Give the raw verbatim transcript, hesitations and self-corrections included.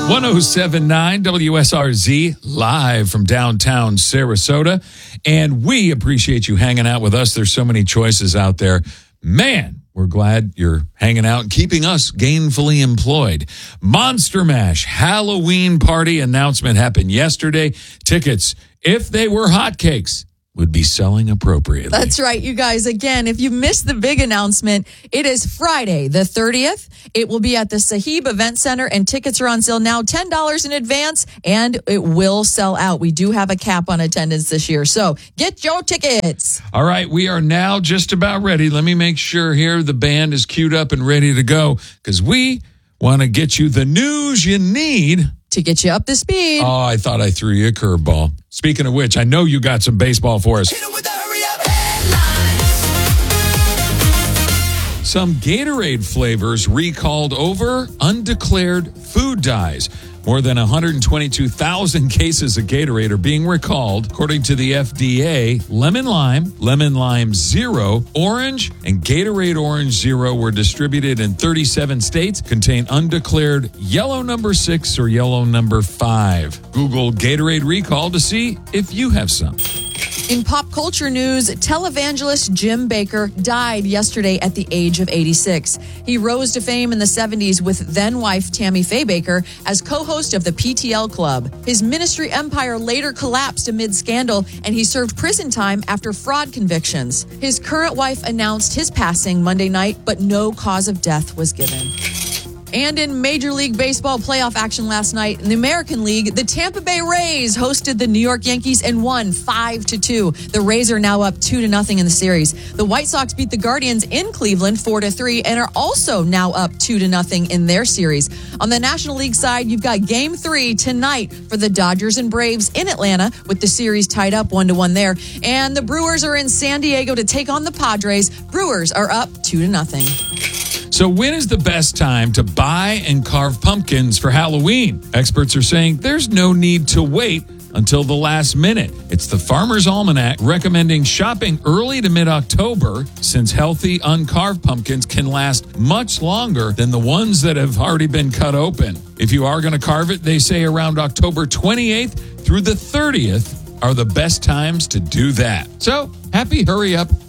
one oh seven point nine W S R Z, live from downtown Sarasota. And we appreciate you hanging out with us. There's so many choices out there. Man, we're glad you're hanging out and keeping us gainfully employed. Monster Mash Halloween party announcement happened yesterday. Tickets, if they were hotcakes, would be selling appropriately. That's right, you guys. Again, if you missed the big announcement, it is Friday the thirtieth. It will be at the Sahib Event Center, and tickets are on sale now, ten dollars in advance, and it will sell out. We do have a cap on attendance this year, so get your tickets. All right, we are now just about ready. Let me make sure here the band is queued up and ready to go, because we want to get you the news you need to get you up to speed. Oh, I thought I threw you a curveball. Speaking of which, I know you got some baseball for us. Hit 'em with the hurry up headlines. Some Gatorade flavors recalled over undeclared food dyes. More than one hundred twenty-two thousand cases of Gatorade are being recalled. According to the F D A, Lemon Lime, Lemon Lime Zero, Orange, and Gatorade Orange Zero were distributed in thirty-seven states, contain undeclared yellow number six or yellow number five. Google Gatorade recall to see if you have some. In pop culture news, televangelist Jim Bakker died yesterday at the age of eighty-six. He rose to fame in the seventies with then-wife Tammy Faye Bakker as co-host of the P T L Club. His ministry empire later collapsed amid scandal, and he served prison time after fraud convictions. His current wife announced his passing Monday night, but no cause of death was given. And in Major League Baseball playoff action last night, in the American League, the Tampa Bay Rays hosted the New York Yankees and won five to two. The Rays are now up two to nothing in the series. The White Sox beat the Guardians in Cleveland four to three and are also now up two to nothing in their series. On the National League side, you've got Game three tonight for the Dodgers and Braves in Atlanta, with the series tied up one to one there. And the Brewers are in San Diego to take on the Padres. Brewers are up two to nothing. So when is the best time to buy and carve pumpkins for Halloween? Experts are saying there's no need to wait until the last minute. It's the Farmer's Almanac recommending shopping early to mid-October, since healthy, uncarved pumpkins can last much longer than the ones that have already been cut open. If you are going to carve it, they say around October twenty-eighth through the thirtieth are the best times to do that. So, happy hurry up